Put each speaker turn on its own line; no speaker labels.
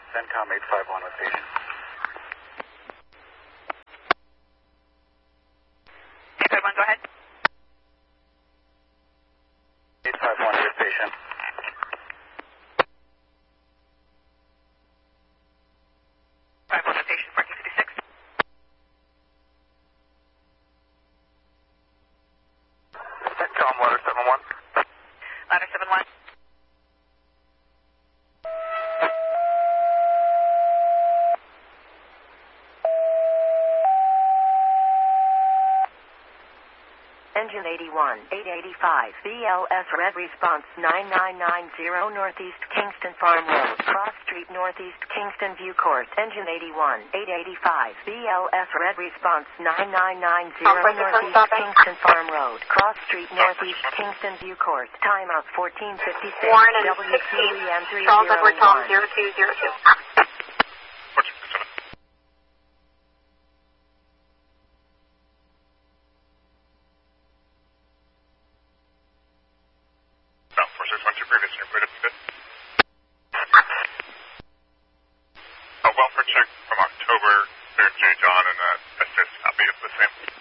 CENTCOM 851 with patient.
851, go ahead.
851 with patient.
51 with patient, 1456.
CENTCOM ladder 71.
Ladder 71.
Engine 81, 885, BLS Red Response 9990 Northeast Kingston Farm Road, Cross Street Northeast Kingston View Court. Engine 81, 885, BLS Red Response 9990 Northeast Kingston Farm Road, Cross Street Northeast Kingston View Court. Timeout 1456,
Warren and
WQEM
16, Charles Edward Tom
301.
0202.
Welfare check from October, 3rd J. John, and assist copy of the same.